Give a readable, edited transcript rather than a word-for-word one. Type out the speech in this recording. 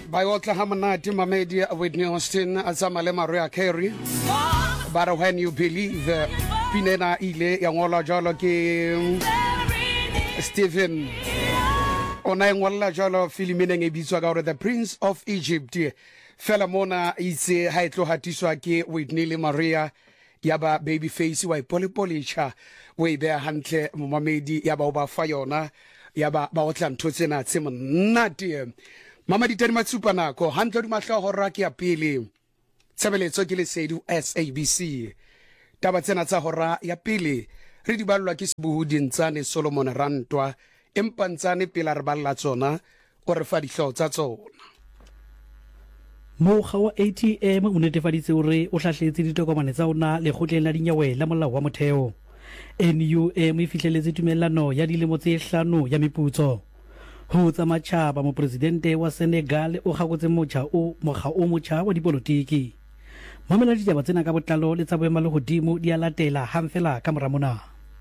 By Oklahoma Mamedi Whitney Austin Azamale Maria Carey. But when you believe Pinena Ile Yangola Jolo ke Stephen Onayangwala Jolo Philimineng Ebiswa the Prince of Egypt. Felamona ise haitlo hatiswa ke Whitney Maria yaba baby face wa polipolicha we be hantle Mamedi yaba oba fayona yaba ba otla ntotse na tsemo nnati mama ditani matsupa nako hantle di mahlogo raki ya pele tsebeletso ke le sedu SABC taba tsena tsa hora ya pele re di balwa ke Sebuhudi Ntsane Solomon Rantwa empa Ntsane pela re balla tsona o re fa dihlo tsa tsona. Mokga wa ATM o netefaditse hore o hlahletse ditokomane tsa ona lekgotleng la dinyewe la molao wa motheo. NUM e fihleletse tumellano ya dilemo tse 5 ya meputso. Ho tsa matjhaba mo presidente wa Senegal o gakotse motjha o motjha wa dipolotiki. Mamela ditaba tsena ka botlalo le tsa boema le hodimo di a latela hang fela ka mora mona.